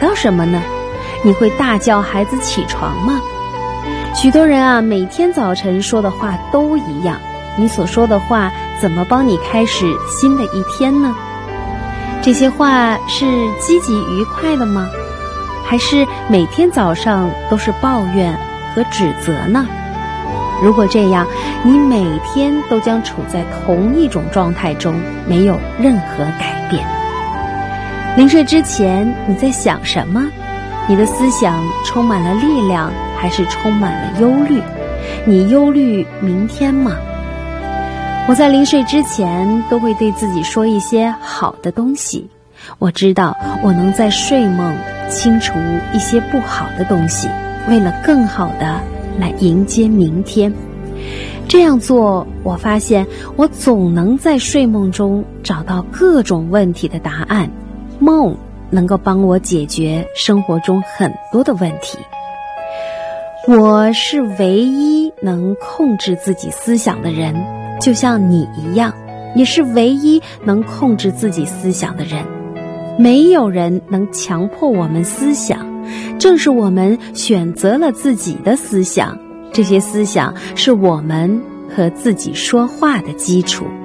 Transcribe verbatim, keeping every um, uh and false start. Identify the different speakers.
Speaker 1: 到什么呢？你会大叫孩子起床吗？许多人啊，每天早晨说的话都一样，你所说的话怎么帮你开始新的一天呢？这些话是积极愉快的吗？还是每天早上都是抱怨和指责呢？如果这样，你每天都将处在同一种状态中，没有任何改变。临睡之前，你在想什么？你的思想充满了力量，还是充满了忧虑？你忧虑明天吗？我在临睡之前都会对自己说一些好的东西，我知道我能在睡梦清除一些不好的东西，为了更好的来迎接明天。这样做，我发现我总能在睡梦中找到各种问题的答案。梦能够帮我解决生活中很多的问题。我是唯一能控制自己思想的人，就像你一样，也是唯一能控制自己思想的人。没有人能强迫我们思想，正是我们选择了自己的思想，这些思想是我们和自己说话的基础。